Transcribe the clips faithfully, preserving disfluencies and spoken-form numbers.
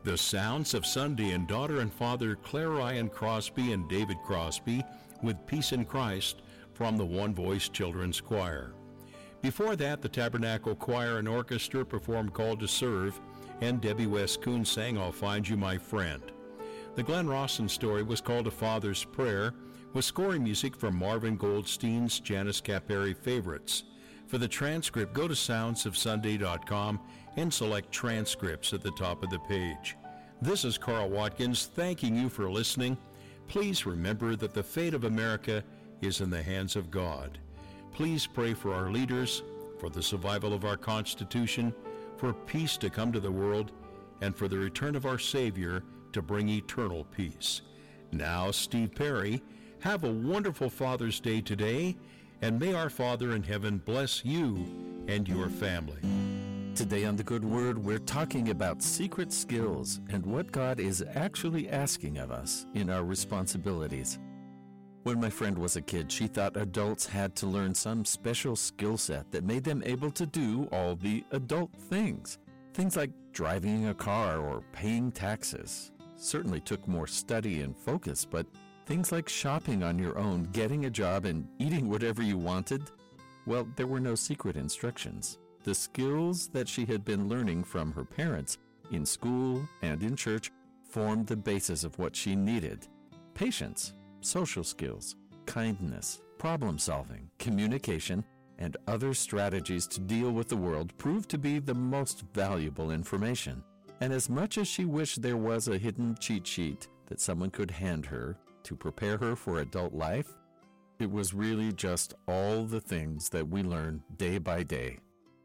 The Sounds of Sunday and daughter and father Claire Ryan Crosby and David Crosby with Peace in Christ from the One Voice Children's Choir. Before that, the Tabernacle Choir and Orchestra performed Called to Serve, and Debbie West Coon sang I'll Find You, My Friend. The Glenn Rawson story was called A Father's Prayer, with scoring music from Marvin Goldstein's Janice Caperi Favorites. For the transcript, go to sounds of sunday dot com and select Transcripts at the top of the page. This is Carl Watkins thanking you for listening. Please remember that the fate of America is in the hands of God. Please pray for our leaders, for the survival of our Constitution, for peace to come to the world, and for the return of our Savior to bring eternal peace. Now, Steve Perry, have a wonderful Father's Day today, and may our Father in heaven bless you and your family. Today on The Good Word, we're talking about secret skills and what God is actually asking of us in our responsibilities. When my friend was a kid, she thought adults had to learn some special skill set that made them able to do all the adult things. Things like driving a car or paying taxes certainly took more study and focus, but things like shopping on your own, getting a job, and eating whatever you wanted, well, there were no secret instructions. The skills that she had been learning from her parents in school and in church formed the basis of what she needed. Patience, social skills, kindness, problem solving, communication, and other strategies to deal with the world proved to be the most valuable information. And as much as she wished there was a hidden cheat sheet that someone could hand her to prepare her for adult life, it was really just all the things that we learn day by day.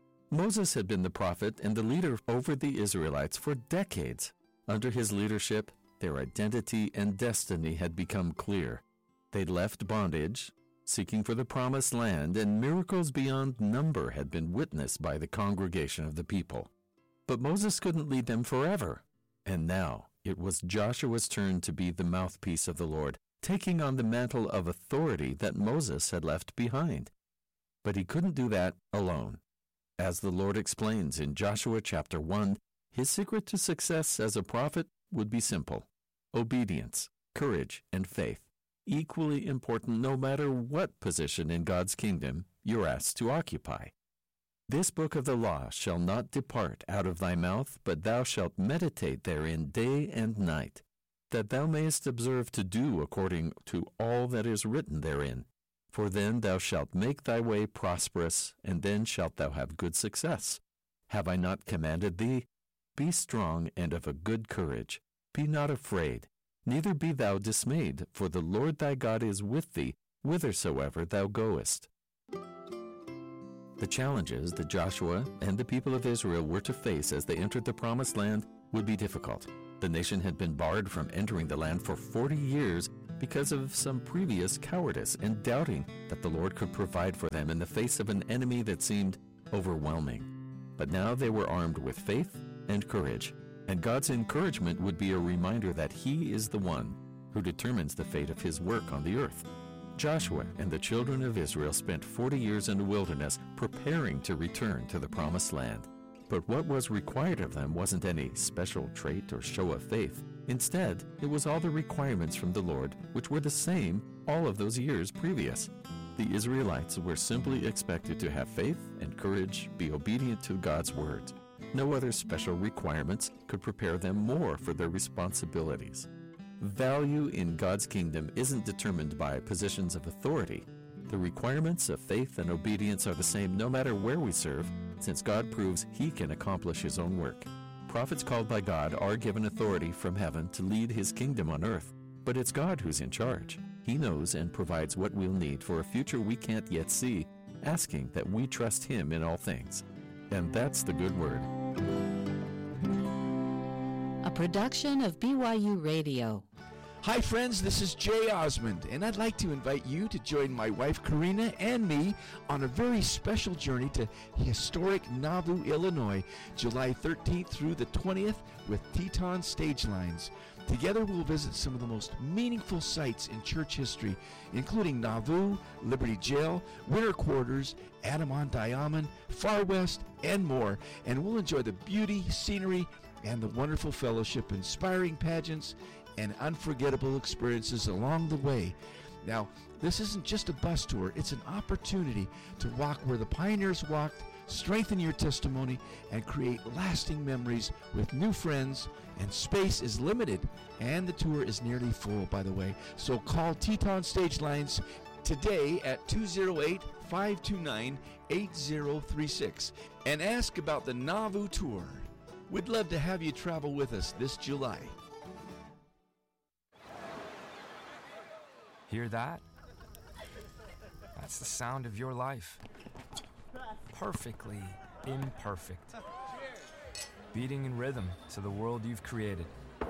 Moses had been the prophet and the leader over the Israelites for decades. Under his leadership, their identity and destiny had become clear. They'd left bondage, seeking for the promised land, and miracles beyond number had been witnessed by the congregation of the people. But Moses couldn't lead them forever, and now it was Joshua's turn to be the mouthpiece of the Lord, taking on the mantle of authority that Moses had left behind. But he couldn't do that alone. As the Lord explains in Joshua chapter one, his secret to success as a prophet would be simple: obedience, courage, and faith, equally important no matter what position in God's kingdom you're asked to occupy. This book of the law shall not depart out of thy mouth, but thou shalt meditate therein day and night, that thou mayest observe to do according to all that is written therein. For then thou shalt make thy way prosperous, and then shalt thou have good success. Have I not commanded thee? Be strong and of a good courage. Be not afraid, neither be thou dismayed, for the Lord thy God is with thee, whithersoever thou goest. The challenges that Joshua and the people of Israel were to face as they entered the Promised Land would be difficult. The nation had been barred from entering the land for forty years because of some previous cowardice and doubting that the Lord could provide for them in the face of an enemy that seemed overwhelming. But now they were armed with faith and courage, and God's encouragement would be a reminder that He is the one who determines the fate of His work on the earth. Joshua and the children of Israel spent forty years in the wilderness preparing to return to the Promised Land. But what was required of them wasn't any special trait or show of faith. Instead, it was all the requirements from the Lord, which were the same all of those years previous. The Israelites were simply expected to have faith and courage, be obedient to God's words. No other special requirements could prepare them more for their responsibilities. Value in God's kingdom isn't determined by positions of authority. The requirements of faith and obedience are the same no matter where we serve, since God proves He can accomplish His own work. Prophets called by God are given authority from heaven to lead His kingdom on earth, but it's God who's in charge. He knows and provides what we'll need for a future we can't yet see, asking that we trust Him in all things. And that's the good word. A production of B Y U Radio. Hi friends, this is Jay Osmond, and I'd like to invite you to join my wife Karina and me on a very special journey to historic Nauvoo, Illinois, July thirteenth through the twentieth with Teton Stage Lines. Together we'll visit some of the most meaningful sites in church history, including Nauvoo, Liberty Jail, Winter Quarters, Adamon-Diamond, Far West, and more, and we'll enjoy the beauty, scenery, and the wonderful fellowship, inspiring pageants, and unforgettable experiences along the way. Now, this isn't just a bus tour, it's an opportunity to walk where the pioneers walked, strengthen your testimony, and create lasting memories with new friends. And space is limited, and the tour is nearly full, by the way. So call Teton Stage Lines today at two oh eight, five two nine, eight oh three six and ask about the Nauvoo tour. We'd love to have you travel with us this July. Hear that? That's the sound of your life. Perfectly imperfect. Beating in rhythm to the world you've created.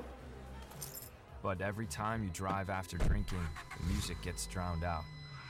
But every time you drive after drinking, the music gets drowned out.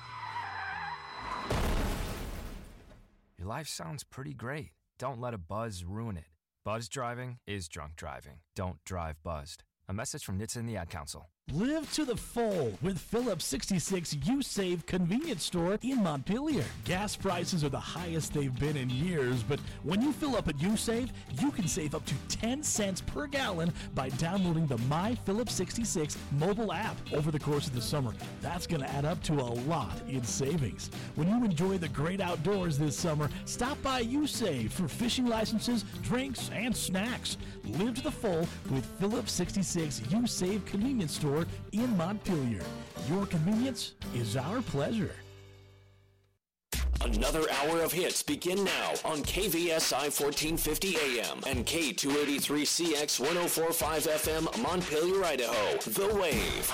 Your life sounds pretty great. Don't let a buzz ruin it. Buzz driving is drunk driving. Don't drive buzzed. A message from N H T S A and the Ad Council. Live to the full with Phillips sixty-six U Save convenience store in Montpelier. Gas prices are the highest they've been in years, but when you fill up at U Save, you can save up to ten cents per gallon by downloading the My Phillips sixty-six mobile app over the course of the summer. That's going to add up to a lot in savings. When you enjoy the great outdoors this summer, stop by U Save for fishing licenses, drinks, and snacks. Live to the full with Phillips sixty-six U Save convenience store in Montpelier. Your convenience is our pleasure. Another hour of hits begin now on K V S I fourteen fifty A M and K two eighty-three C X one oh four point five F M, Montpelier, Idaho. The Wave.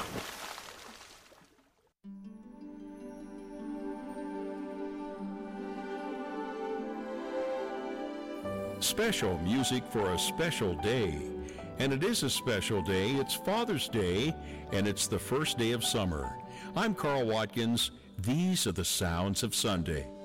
Special music for a special day. And it is a special day. It's Father's Day, and it's the first day of summer. I'm Carl Watkins. These are the sounds of Sunday.